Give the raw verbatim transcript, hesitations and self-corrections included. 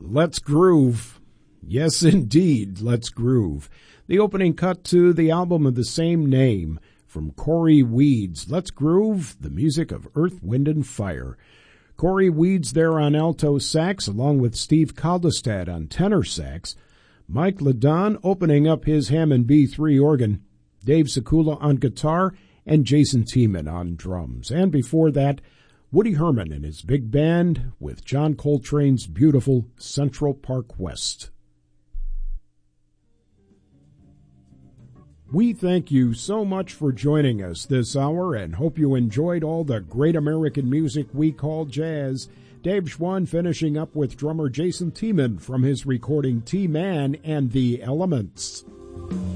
Let's groove. Yes, indeed, let's groove. The opening cut to the album of the same name from Cory Weeds. Let's groove, the music of Earth, Wind, and Fire. Cory Weeds there on alto sax, along with Steve Kaldestad on tenor sax. Mike Ladon opening up his Hammond B three organ. Dave Sekula on guitar, and Jason Tiemann on drums. And before that, Woody Herman and his big band with John Coltrane's beautiful Central Park West. We thank you so much for joining us this hour and hope you enjoyed all the great American music we call jazz. Dave Schwann finishing up with drummer Jason Tiemann from his recording T-Man and the Elements.